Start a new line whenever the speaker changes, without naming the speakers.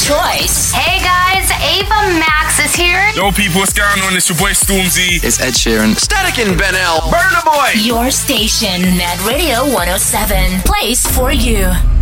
choice. Hey guys, Ava Max is here.
Yo people, what's going on? It's your boy Stormzy.
It's Ed Sheeran.
Static and Ben L. Burna Boy.
Your station, Mad Radio 107. Place for you.